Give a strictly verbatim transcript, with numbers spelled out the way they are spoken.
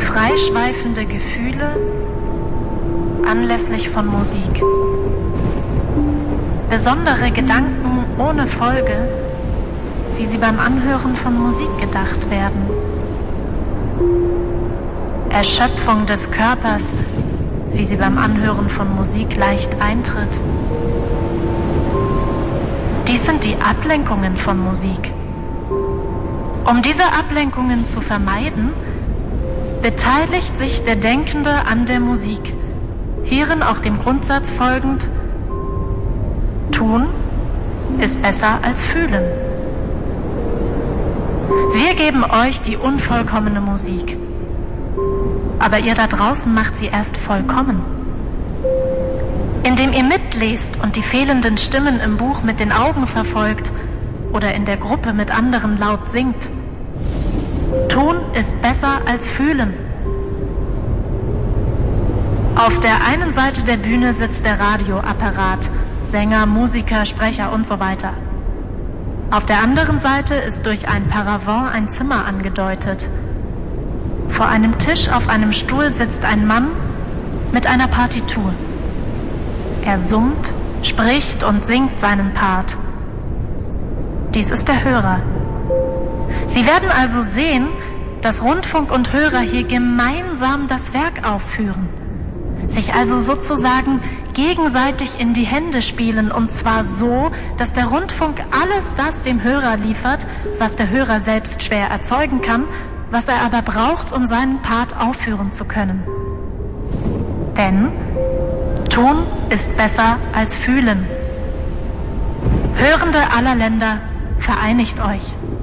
freischweifende Gefühle anlässlich von Musik. Besondere Gedanken ohne Folge, wie sie beim Anhören von Musik gedacht werden. Erschöpfung des Körpers, wie sie beim Anhören von Musik leicht eintritt. Dies sind die Ablenkungen von Musik. Um diese Ablenkungen zu vermeiden, beteiligt sich der Denkende an der Musik, hierin auch dem Grundsatz folgend: Tun ist besser als fühlen. Wir geben euch die unvollkommene Musik, aber ihr da draußen macht sie erst vollkommen. Indem ihr mitlest und die fehlenden Stimmen im Buch mit den Augen verfolgt oder in der Gruppe mit anderen laut singt. Tun ist besser als fühlen. Auf der einen Seite der Bühne sitzt der Radioapparat, Sänger, Musiker, Sprecher und so weiter. Auf der anderen Seite ist durch ein Paravent ein Zimmer angedeutet. Vor einem Tisch auf einem Stuhl sitzt ein Mann mit einer Partitur. Er summt, spricht und singt seinen Part. Dies ist der Hörer. Sie werden also sehen, dass Rundfunk und Hörer hier gemeinsam das Werk aufführen, sich also sozusagen gegenseitig in die Hände spielen, und zwar so, dass der Rundfunk alles das dem Hörer liefert, was der Hörer selbst schwer erzeugen kann, was er aber braucht, um seinen Part aufführen zu können. Denn Tun ist besser als fühlen. Hörende aller Länder, vereinigt euch.